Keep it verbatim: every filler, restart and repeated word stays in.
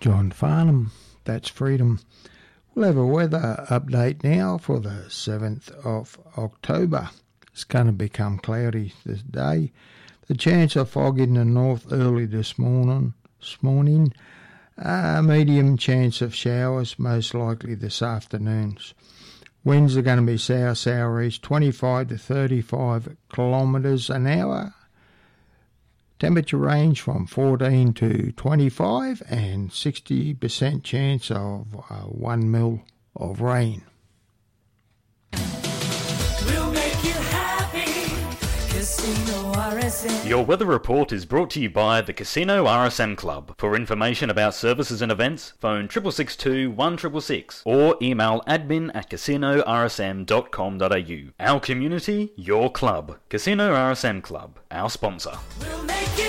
John Farnham. That's Freedom. We'll have a weather update now for the seventh of October. It's going to become cloudy this day. The chance of fog in the north early this morning. This morning. Uh, medium chance of showers, most likely this afternoon. Winds are going to be south southeast, twenty-five to thirty-five kilometres an hour. Temperature range from fourteen to twenty-five, and sixty percent chance of uh, one mil of rain. We'll make you happy. Casino R S M. Your weather report is brought to you by the Casino R S M Club. For information about services and events, phone six six six two, one six six six or email admin at casino r s m dot com dot a u. Our community, your club. Casino R S M Club, our sponsor. We'll make you